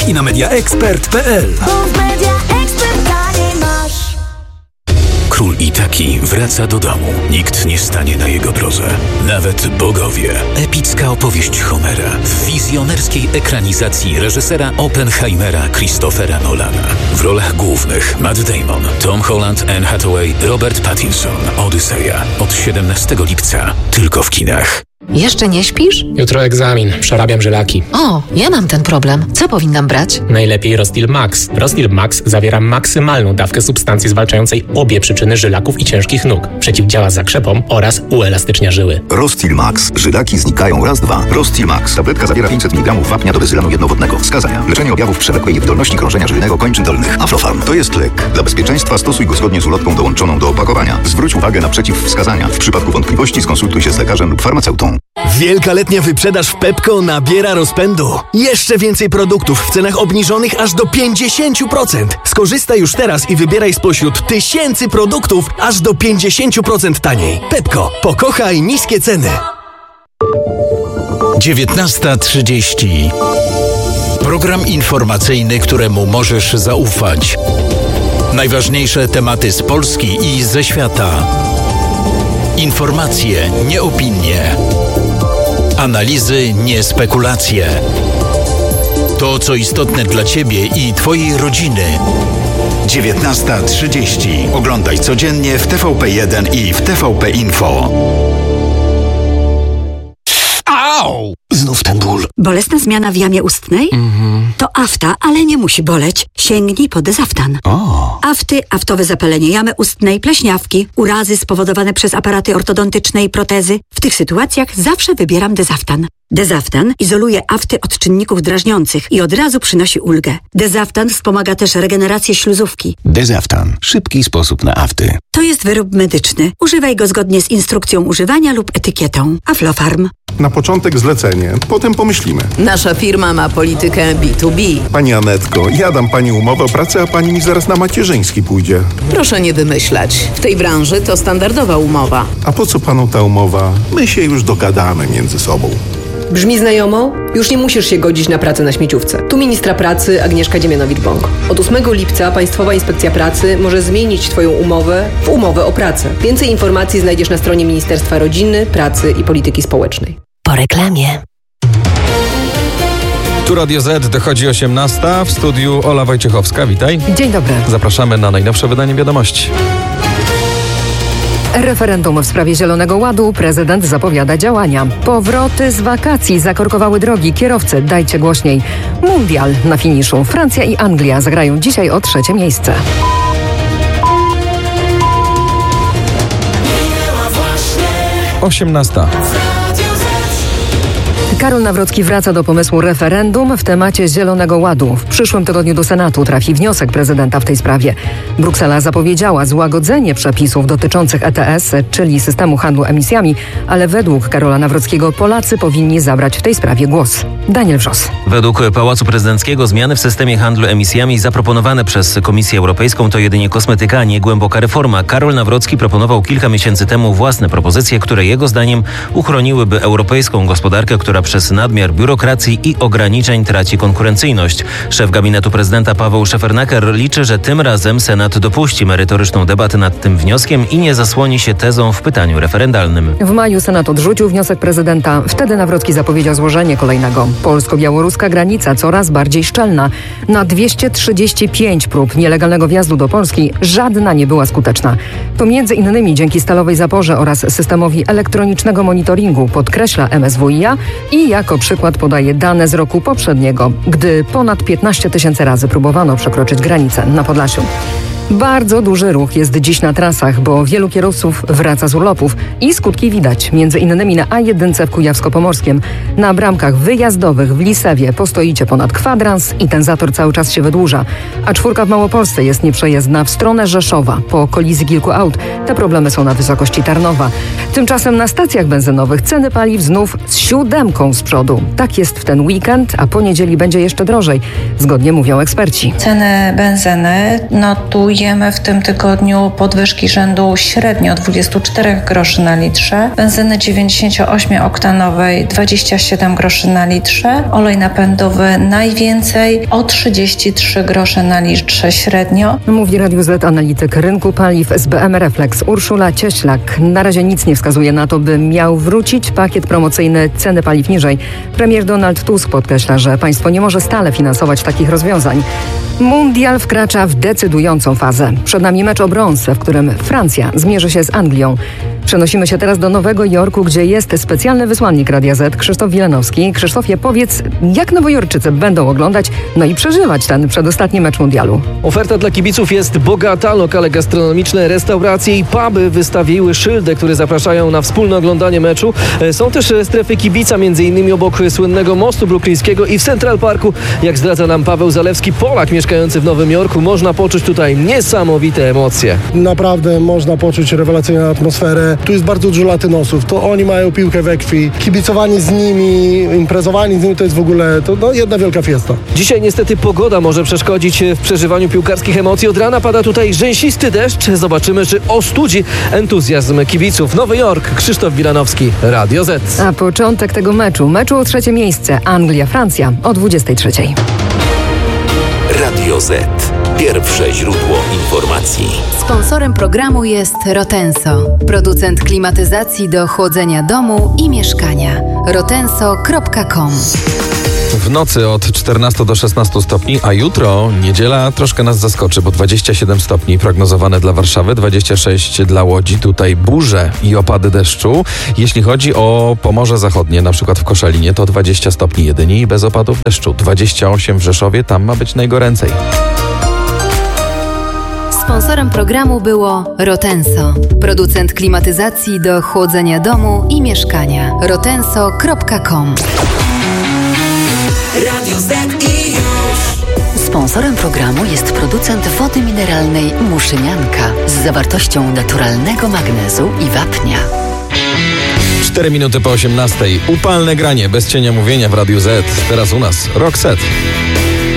sklepach i na mediaexpert.pl. Król Itaki wraca do domu. Nikt nie stanie na jego drodze. Nawet bogowie. Epicka opowieść Homera w wizjonerskiej ekranizacji reżysera Oppenheimera Christophera Nolana. W rolach głównych Matt Damon, Tom Holland, Anne Hathaway, Robert Pattinson. Odyseja. Od 17 lipca. Tylko w kinach. Jeszcze nie śpisz? Jutro egzamin. Przerabiam żylaki. O, ja mam ten problem. Co powinnam brać? Najlepiej Rostil Max. Rostil Max zawiera maksymalną dawkę substancji zwalczającej obie przyczyny żylaków i ciężkich nóg. Przeciwdziała zakrzepom oraz uelastycznia żyły. Rostil Max. Żylaki znikają raz, dwa. Rostil Max. Tabletka zawiera 500 mg wapnia do bezylanu jednowodnego. Wskazania. Leczenie objawów przewlekłej niewydolności krążenia żylnego kończyn dolnych. Aflofarm. To jest lek. Dla bezpieczeństwa stosuj go zgodnie z ulotką dołączoną do opakowania. Zwróć uwagę na przeciwwskazania. W przypadku wątpliwości skonsultuj się z lekarzem lub farmaceutą. Wielka letnia wyprzedaż w Pepco nabiera rozpędu. Jeszcze więcej produktów w cenach obniżonych aż do 50%. Skorzystaj już teraz i wybieraj spośród tysięcy produktów aż do 50% taniej. Pepco. Pokochaj niskie ceny. 19:30. Program informacyjny, któremu możesz zaufać. Najważniejsze tematy z Polski i ze świata. Informacje, nie opinie. Analizy, nie spekulacje. To, co istotne dla Ciebie i Twojej rodziny. 19:30. Oglądaj codziennie w TVP1 i w TVP Info. Au! Znów ten ból. Bolesna zmiana w jamie ustnej? To afta, ale nie musi boleć. Sięgnij po Dezaftan. Afty, aftowe zapalenie jamy ustnej, pleśniawki, urazy spowodowane przez aparaty ortodontyczne i protezy. W tych sytuacjach zawsze wybieram Dezaftan. Dezaftan izoluje afty od czynników drażniących i od razu przynosi ulgę. Dezaftan wspomaga też regenerację śluzówki. Dezaftan. Szybki sposób na afty. To jest wyrób medyczny. Używaj go zgodnie z instrukcją używania lub etykietą. Aflofarm. Na początek zlecenie, potem pomyślimy. Nasza firma ma politykę B2B. Pani Anetko, ja dam pani umowę o pracę, a pani mi zaraz na macierzyński pójdzie. Proszę nie wymyślać. W tej branży to standardowa umowa. A po co panu ta umowa? My się już dogadamy między sobą. Brzmi znajomo? Już nie musisz się godzić na pracę na śmieciówce. Tu ministra pracy Agnieszka Dziemianowicz-Bąk. Od 8 lipca Państwowa Inspekcja Pracy może zmienić Twoją umowę w umowę o pracę. Więcej informacji znajdziesz na stronie Ministerstwa Rodziny, Pracy i Polityki Społecznej. Po reklamie. Tu Radio Z, dochodzi 18. W studiu Ola Wojciechowska, witaj. Dzień dobry. Zapraszamy na najnowsze wydanie wiadomości. Referendum w sprawie Zielonego Ładu. Prezydent zapowiada działania. Powroty z wakacji zakorkowały drogi. Kierowcy, dajcie głośniej. Mundial na finiszu. Francja i Anglia zagrają dzisiaj o 3. miejsce. Osiemnasta. Karol Nawrocki wraca do pomysłu referendum w temacie Zielonego Ładu. W przyszłym tygodniu do Senatu trafi wniosek prezydenta w tej sprawie. Bruksela zapowiedziała złagodzenie przepisów dotyczących ETS, czyli systemu handlu emisjami, ale według Karola Nawrockiego Polacy powinni zabrać w tej sprawie głos. Daniel Wrzos. Według Pałacu Prezydenckiego zmiany w systemie handlu emisjami zaproponowane przez Komisję Europejską to jedynie kosmetyka, a nie głęboka reforma. Karol Nawrocki proponował kilka miesięcy temu własne propozycje, które jego zdaniem uchroniłyby europejską gospodarkę, która przez nadmiar biurokracji i ograniczeń traci konkurencyjność. Szef gabinetu prezydenta Paweł Szefernaker liczy, że tym razem Senat dopuści merytoryczną debatę nad tym wnioskiem i nie zasłoni się tezą w pytaniu referendalnym. W maju Senat odrzucił wniosek prezydenta. Wtedy Nawrocki zapowiedział złożenie kolejnego. Polsko-białoruska granica coraz bardziej szczelna. Na 235 prób nielegalnego wjazdu do Polski żadna nie była skuteczna. To między innymi dzięki stalowej zaporze oraz systemowi elektronicznego monitoringu, podkreśla MSWiA i jako przykład podaje dane z roku poprzedniego, gdy ponad 15 000 razy próbowano przekroczyć granicę na Podlasiu. Bardzo duży ruch jest dziś na trasach, bo wielu kierowców wraca z urlopów i skutki widać między innymi na A1 w Kujawsko-Pomorskiem. Na bramkach wyjazdowych w Lisewie postoicie ponad kwadrans i ten zator cały czas się wydłuża. A4 w Małopolsce jest nieprzejezdna w stronę Rzeszowa. Po kolizji kilku aut te problemy są na wysokości Tarnowa. Tymczasem na stacjach benzynowych ceny paliw znów z 7 z przodu. Tak jest w ten weekend, a po niedzieli będzie jeszcze drożej. Zgodnie mówią eksperci. Ceny benzyny notują notujemy w tym tygodniu podwyżki rzędu średnio 24 groszy na litrze, benzyny 98-oktanowej 27 groszy na litrze, olej napędowy najwięcej o 33 grosze na litrze średnio. Mówi Radiu Z analityk rynku paliw SBM Reflex Urszula Cieślak. Na razie nic nie wskazuje na to, by miał wrócić pakiet promocyjny ceny paliw niżej. Premier Donald Tusk podkreśla, że państwo nie może stale finansować takich rozwiązań. Mundial wkracza w decydującą fazę. Przed nami mecz o brąz, w którym Francja zmierzy się z Anglią. Przenosimy się teraz do Nowego Jorku, gdzie jest specjalny wysłannik Radia Z, Krzysztof Wilanowski. Krzysztofie, powiedz, jak Nowojorczycy będą oglądać, i przeżywać ten przedostatni mecz mundialu? Oferta dla kibiców jest bogata. Lokale gastronomiczne, restauracje i puby wystawiły szyldy, które zapraszają na wspólne oglądanie meczu. Są też strefy kibica, m.in. obok słynnego mostu bruklińskiego i w Central Parku. Jak zdradza nam Paweł Zalewski, Polak mieszkający w Nowym Jorku, można poczuć tutaj niesamowite emocje. Naprawdę można poczuć rewelacyjną atmosferę. Tu jest bardzo dużo latynosów, to oni mają piłkę we krwi. Kibicowanie z nimi, imprezowanie z nimi to jest w ogóle jedna wielka fiesta. Dzisiaj niestety pogoda może przeszkodzić w przeżywaniu piłkarskich emocji. Od rana pada tutaj rzęsisty deszcz. Zobaczymy, czy ostudzi entuzjazm kibiców. Nowy Jork, Krzysztof Wilanowski, Radio Z. A początek tego meczu o 3. miejsce Anglia-Francja o 23. Radio Z. Pierwsze źródło informacji. Sponsorem programu jest Rotenso, producent klimatyzacji do chłodzenia domu i mieszkania. rotenso.com. W nocy od 14 do 16 stopni, a jutro, niedziela, troszkę nas zaskoczy, bo 27 stopni prognozowane dla Warszawy, 26 dla Łodzi, tutaj burze i opady deszczu. Jeśli chodzi o Pomorze Zachodnie, na przykład w Koszalinie, to 20 stopni jedynie i bez opadów deszczu. 28 w Rzeszowie, tam ma być najgoręcej. Sponsorem programu było Rotenso, producent klimatyzacji do chłodzenia domu i mieszkania. rotenso.com. Radio Z i już. Sponsorem programu jest producent wody mineralnej Muszynianka z zawartością naturalnego magnezu i wapnia. 4 minuty po 18. Upalne granie, bez cienia mówienia w Radiu Z. Teraz u nas Roxette.